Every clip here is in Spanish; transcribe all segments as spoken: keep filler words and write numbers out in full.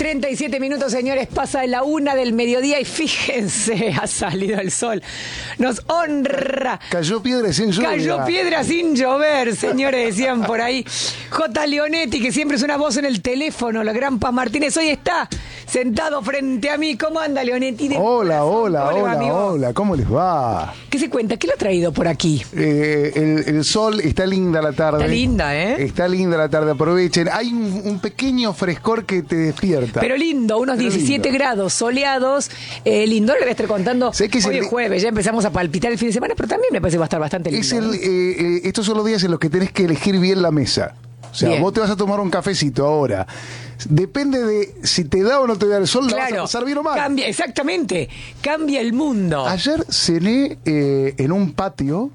treinta y siete minutos, señores, pasa de la una del mediodía y fíjense, ha salido el sol. Nos honra. Cayó piedra sin lluvia. Cayó piedra sin llover, señores, decían por ahí. J. Leonetti, que siempre es una voz en el teléfono, la gran Paz Martínez, hoy está sentado frente a mí. ¿Cómo anda, Leonetti? De hola, hola, ¿Cómo hola, va, hola, ¿cómo les va? ¿Qué se cuenta? ¿Qué lo ha traído por aquí? Eh, el, el sol, está linda la tarde. Está linda, ¿eh? Está linda la tarde, aprovechen. Hay un, un pequeño frescor que te despierta. Pero lindo, unos Pero diecisiete lindo. grados, soleados. Eh, lindo, le voy a estar contando. Sé que es hoy el- es jueves, ya empezamos a palpitar el fin de semana, pero también me parece que va a estar bastante lindo. Es el, ¿no? eh, eh, estos son los días en los que tenés que elegir bien la mesa. O sea, Bien. vos te vas a tomar un cafecito ahora. Depende de si te da o no te da el sol, la vas a Claro, pasar bien o mal. cambia, exactamente, cambia el mundo. Ayer cené eh, en un patio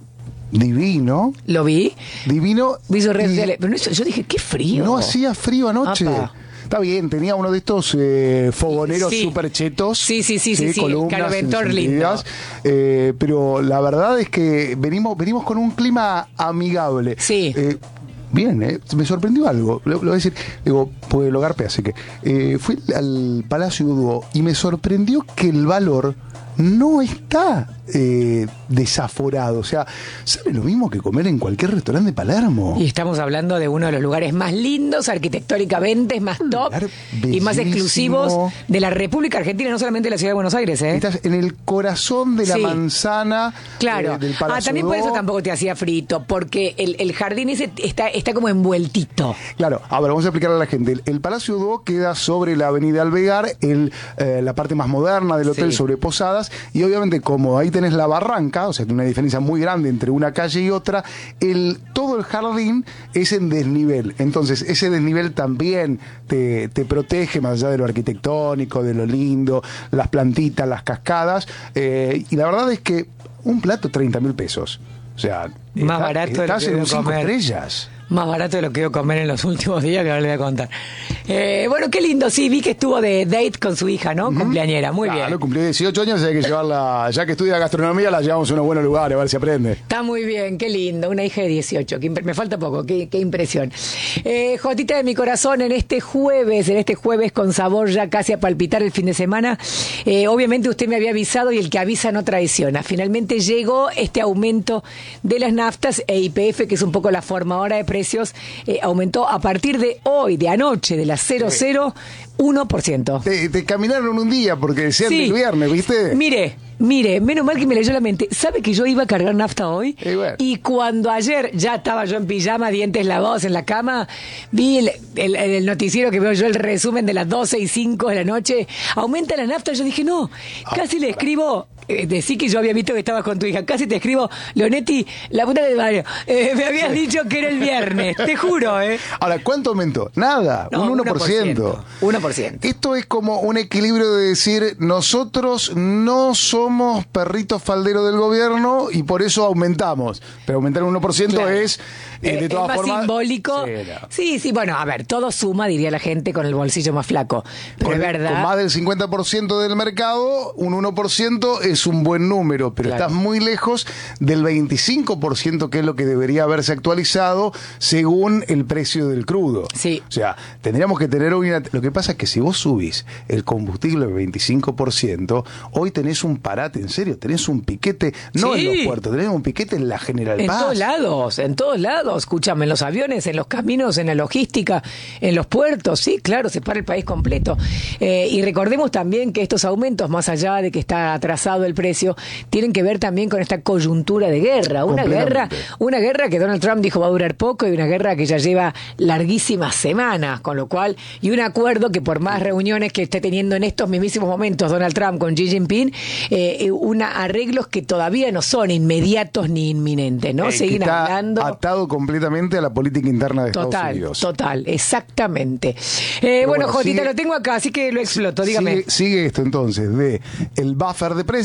divino, Lo vi, divino. vi sus redes y sociales, pero no, yo dije, qué frío. No hacía frío anoche. Apa. Está bien, tenía uno de estos eh, fogoneros Sí. super chetos. Sí, sí, sí, sí, sí, columnas Caloventor encendidas. Eh, pero la verdad es que venimos, venimos con un clima amigable. Sí. Eh, Bien, eh, me sorprendió algo. Lo, lo voy a decir, digo, pues lo garpe, así que eh, fui al Palacio Duo y me sorprendió que el valor no está eh, desaforado. O sea, ¿sabe lo mismo que comer en cualquier restaurante de Palermo? Y estamos hablando de uno de los lugares más lindos, arquitectónicamente, más top lugar y más bellísimo. exclusivos de la República Argentina, no solamente de la Ciudad de Buenos Aires, ¿eh? Estás en el corazón de la Sí. manzana Claro. eh, del Palacio Ah, también por eso Duo. tampoco te hacía frito, porque el, el jardín ese está, está como envueltito. Claro, a ver, vamos a explicarle a la gente. El, el Palacio Duo queda sobre la avenida Alvear, el, eh, la parte más moderna del hotel, Sí. sobre Posadas, y obviamente como ahí tenés la barranca, o sea, tiene una diferencia muy grande entre una calle y otra, el, todo el jardín es en desnivel. Entonces, ese desnivel también te, te protege, más allá de lo arquitectónico, de lo lindo, las plantitas, las cascadas, eh, y la verdad es que un plato treinta mil pesos. O sea, Más está- barato de lo estás que en un debo cinco comer. estrellas. Más barato de lo que iba a comer en los últimos días, que ahora le voy a contar. Eh, bueno, qué lindo, sí, vi que estuvo de date con su hija, ¿no? Cumpleañera, muy Claro, bien. cumplió dieciocho años, hay que llevarla, ya que estudia gastronomía, la llevamos a unos buenos lugares, a ver si aprende. Está muy bien, qué lindo, una hija de dieciocho, que impre- me falta poco, qué, qué impresión. Eh, Jotita de mi corazón, en este jueves, en este jueves con sabor ya casi a palpitar el fin de semana, eh, obviamente usted me había avisado y el que avisa no traiciona. Finalmente llegó este aumento de las naftas e Y P F, que es un poco la formadora de precios, eh, aumentó a partir de hoy, de anoche, de las cero coma cero uno por ciento. Te, te caminaron un día porque decían Sí. del viernes, ¿viste? Mire, mire, menos mal que me leyó la mente. ¿Sabe que yo iba a cargar nafta hoy? Y bueno. Y cuando ayer ya estaba yo en pijama, dientes lavados en la cama, vi el, el- el noticiero que veo yo, el resumen de las doce y cinco de la noche, aumenta la nafta. Yo dije, no, casi le escribo. Eh, decí que yo había visto que estabas con tu hija. Casi te escribo, Leonetti, la puta de Mario. Eh, me habías dicho que era el viernes, te juro, ¿eh? Ahora, ¿cuánto aumentó? Nada, No, un uno por ciento. uno por ciento. Esto es como un equilibrio de decir, nosotros no somos perritos falderos del gobierno y por eso aumentamos. Pero aumentar un uno por ciento Claro. es, eh, de Eh, todas es más formas... simbólico. Sí, no. Sí, sí, bueno, a ver, todo suma, diría la gente, con el bolsillo más flaco. Pero Con, es verdad. con más del cincuenta por ciento del mercado, un uno por ciento es un buen número, pero Claro. estás muy lejos del veinticinco por ciento que es lo que debería haberse actualizado según el precio del crudo. Sí. O sea, tendríamos que tener una... Lo que pasa es que si vos subís el combustible al veinticinco por ciento, hoy tenés un parate, en serio, tenés un piquete, no Sí. en los puertos, tenés un piquete en la General En Paz. todos lados, en todos lados. Escúchame, en los aviones, en los caminos, en la logística, en los puertos. Sí, claro, se para el país completo. Eh, y recordemos también que estos aumentos, más allá de que está atrasado el precio, tienen que ver también con esta coyuntura de guerra. Una guerra, Completamente. una guerra que Donald Trump dijo va a durar poco y una guerra que ya lleva larguísimas semanas, con lo cual, y un acuerdo que por más reuniones que esté teniendo en estos mismísimos momentos Donald Trump con Xi Jinping, eh, una arreglos que todavía no son inmediatos ni inminentes, ¿no? Eh, que Siguen está hablando. atado completamente a la política interna de Estados Total, Unidos. total, exactamente. Eh, bueno, bueno, Jotita, sigue- lo tengo acá, así que lo exploto, dígame. Sigue, sigue esto entonces de el buffer de precios.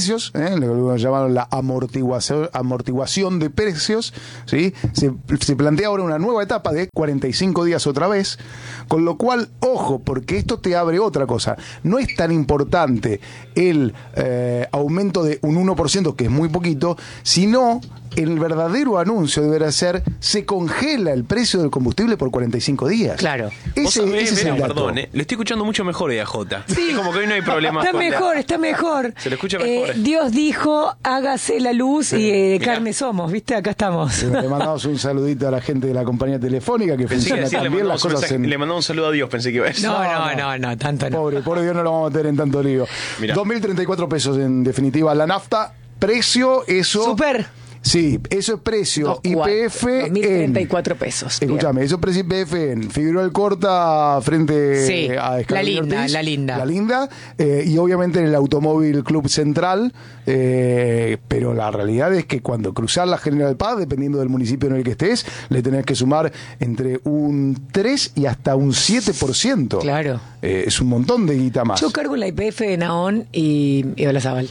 precios, ¿eh? Lo que llamaron la amortiguación, amortiguación de precios, ¿sí? Se, se plantea ahora una nueva etapa de cuarenta y cinco días otra vez, con lo cual, ojo, porque esto te abre otra cosa. No es tan importante el eh, aumento de un uno por ciento, que es muy poquito, sino el verdadero anuncio deberá ser: se congela el precio del combustible por cuarenta y cinco días. Claro. Ese, sabés, ese es el dato. Perdón, ¿eh? Lo estoy escuchando mucho mejor hoy a Jota. Sí. Es como que hoy no hay problema. Está mejor, la... está mejor. Se lo escucha mejor. Eh, Dios dijo, hágase la luz sí. y eh, carne somos, ¿viste? Acá estamos. Sí, le mandamos un saludito a la gente de la compañía telefónica que pensé funciona que tan bien las cosas mensaje, en... Le mandó un saludo a Dios, pensé que iba a decir. No, no, no, no, no tanto no. Pobre, pobre Dios, no lo vamos a meter en tanto lío. Mirá. dos mil treinta y cuatro pesos en definitiva la nafta. Precio, eso... Super. Sí, eso es precio Y P F dos mil treinta y cuatro pesos. Escúchame, eso es precio Y P F en Figueroa Alcorta frente sí, a La Linda, Ortiz, La Linda. La Linda, eh, y obviamente en el Automóvil Club Central, eh, pero la realidad es que cuando cruzás la General Paz, dependiendo del municipio en el que estés, le tenés que sumar entre un tres y hasta un siete por ciento. Claro. Eh, es un montón de guita más. Yo cargo la Y P F de Naón y, y Olazábal.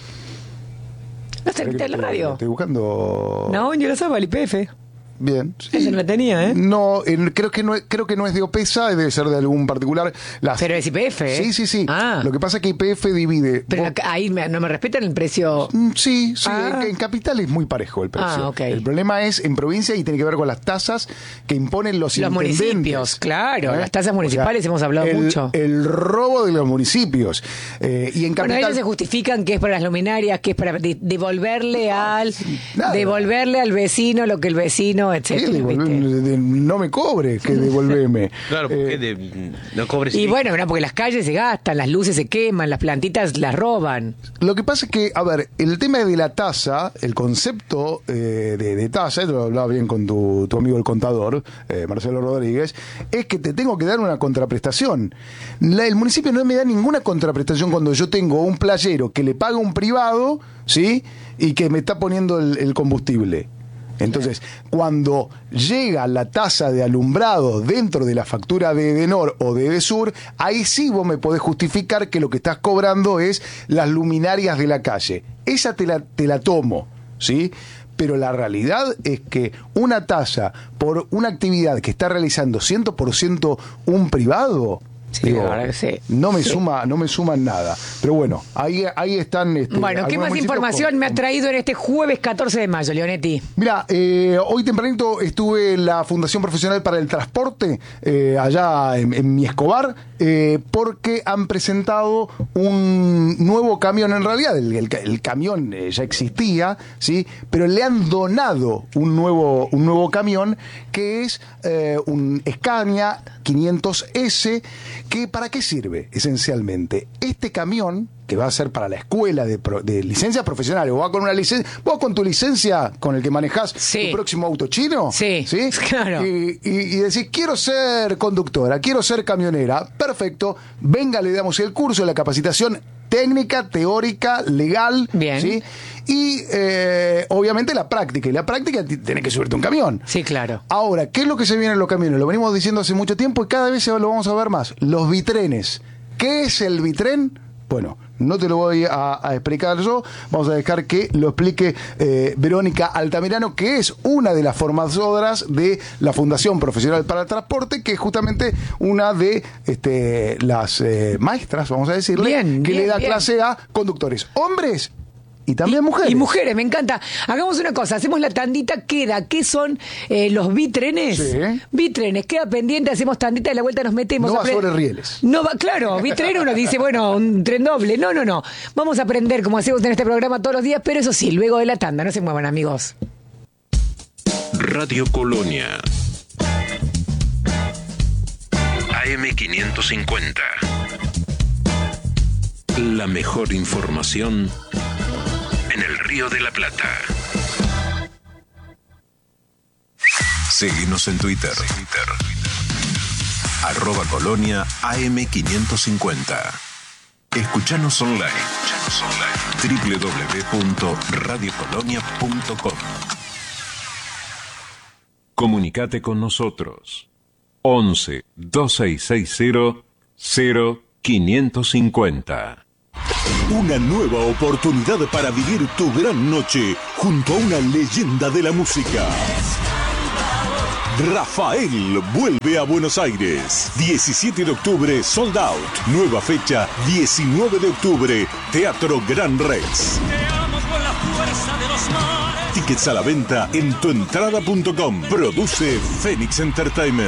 No está en la radio. Estoy buscando. Naón y Olazábal, Y P F. Bien. Sí. Esa no la tenía, ¿eh? No, en, creo que no, creo que no es de OPESA, debe ser de algún particular. Las... Pero es Y P F, ¿eh? Sí, sí, sí. Ah. Lo que pasa es que Y P F divide. Pero vos... ahí me, no me respetan el precio. Sí, sí. Ah. En, en capital es muy parejo el precio. Ah, okay. El problema es en provincia y tiene que ver con las tasas que imponen los, los municipios. Claro, ¿eh? Las tasas municipales, o sea, hemos hablado el, mucho. El robo de los municipios. Eh, y en capital. Bueno, ellos se justifican que es para las luminarias, que es para de, devolverle no, al nada. devolverle al vecino lo que el vecino, etcétera. Sí, de, de, no me cobres, que devolveme. Claro, porque eh, de, no cobres. Y bueno, no, porque las calles se gastan, las luces se queman, las plantitas las roban. Lo que pasa es que, a ver, el tema de la tasa, el concepto eh, de, de tasa, esto lo hablaba bien con tu, tu amigo el contador, eh, Marcelo Rodríguez, es que te tengo que dar una contraprestación. La, el municipio no me da ninguna contraprestación cuando yo tengo un playero que le paga un privado, ¿sí? Y que me está poniendo el, el combustible. Entonces, cuando llega la tasa de alumbrado dentro de la factura de Edenor o de Edesur, ahí sí vos me podés justificar que lo que estás cobrando es las luminarias de la calle. Esa te la, te la tomo, ¿sí? Pero la realidad es que una tasa por una actividad que está realizando cien por ciento un privado... Sí, digo, la verdad que sí. no me sí. suma, no me suman nada. Pero bueno, ahí, ahí están. Este, bueno, ¿qué más información con, me ha traído en este jueves catorce de mayo, Leonetti? Mira, eh, hoy tempranito estuve en la Fundación Profesional para el Transporte, eh, allá en, en Mi Escobar, eh, porque han presentado un nuevo camión. En realidad, el, el, el camión eh, ya existía, ¿sí? Pero le han donado un nuevo, un nuevo camión que es eh, un Scania quinientos ese. ¿Que ¿Para qué sirve esencialmente? Este camión, que va a ser para la escuela de, pro, de licencias profesionales, vos vas con una licencia, vos con tu licencia con el que manejás sí. tu próximo auto chino, sí, ¿sí? claro. Y, y, y decís, quiero ser conductora, quiero ser camionera, perfecto, venga, le damos el curso, la capacitación técnica, teórica, legal, bien. ¿sí? Y eh, obviamente la práctica. Y la práctica tiene que subirte un camión. Sí, claro. Ahora, ¿qué es lo que se viene en los camiones? Lo venimos diciendo hace mucho tiempo y cada vez lo vamos a ver más. Los bitrenes. ¿Qué es el bitren? Bueno, no te lo voy a, a explicar yo. Vamos a dejar que lo explique eh, Verónica Altamirano, que es una de las formadoras de la Fundación Profesional para el Transporte, que es justamente una de este, las eh, maestras, vamos a decirle, bien, que bien, le da bien. clase a conductores, hombres y también y, mujeres. Y mujeres, me encanta. Hagamos una cosa, hacemos la tandita, queda. ¿Qué son eh, los bitrenes? Sí. Bitrenes, queda pendiente, hacemos tandita y la vuelta nos metemos. No a va sobre rieles. No va, claro, bitreno uno dice, bueno, un tren doble. No, no, no. Vamos a aprender como hacemos en este programa todos los días, pero eso sí, luego de la tanda. No se muevan, amigos. Radio Colonia A M quinientos cincuenta. La mejor información en el Río de la Plata. Seguinos en Twitter. Twitter. Arroba Colonia A M quinientos cincuenta. Escuchanos online. Escuchanos online. doble u doble u doble u punto radio colonia punto com. Comunicate con nosotros. once, dos seis seis cero, cero quinientos cincuenta. Una nueva oportunidad para vivir tu gran noche junto a una leyenda de la música. Rafael vuelve a Buenos Aires. diecisiete de octubre, sold out. Nueva fecha, diecinueve de octubre, Teatro Gran Rex. Tickets a la venta en tuentrada punto com. Produce Phoenix Entertainment.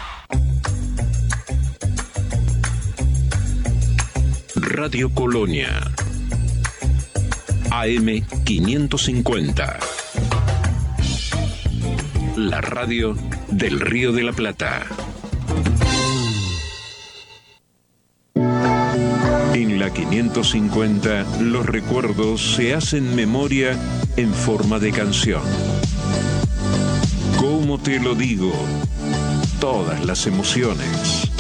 Radio Colonia. A M quinientos cincuenta. La radio del Río de la Plata. En la quinientos cincuenta, los recuerdos se hacen memoria en forma de canción. ¿Cómo te lo digo? Todas las emociones.